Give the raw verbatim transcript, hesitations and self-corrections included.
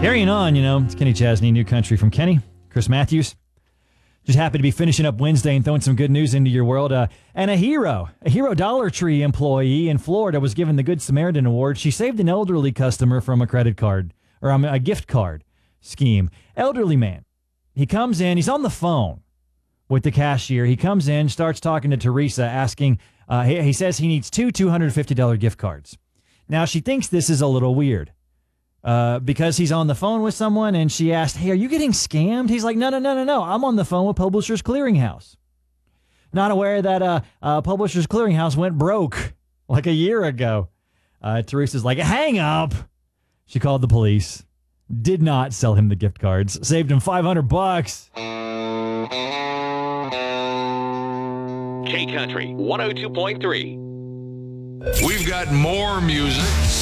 Carrying on, you know, it's Kenny Chesney, New Country from Kenny. Chris Matthews. Just happy to be finishing up Wednesday and throwing some good news into your world. Uh, and a hero, a hero Dollar Tree employee in Florida was given the Good Samaritan Award. She saved an elderly customer from a credit card, or um, a gift card scheme. Elderly man. He comes in, he's on the phone with the cashier. He comes in, starts talking to Teresa, asking, uh, he, he says he needs two two hundred fifty dollars gift cards. Now, she thinks this is a little weird. Uh, because he's on the phone with someone, and she asked, hey, are you getting scammed? He's like, no, no, no, no, no. I'm on the phone with Publishers Clearinghouse. Not aware that uh, uh, Publishers Clearinghouse went broke like a year ago. Uh, Teresa's like, hang up. She called the police. Did not sell him the gift cards. Saved him five hundred bucks. K Country one oh two point three. We've got more music.